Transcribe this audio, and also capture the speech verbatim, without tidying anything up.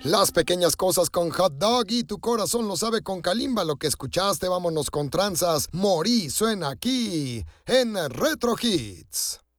Las pequeñas cosas con Hot Dog y tu corazón lo sabe con Kalimba. Lo que escuchaste, vámonos con tranzas. Morí suena aquí en Retro Hits.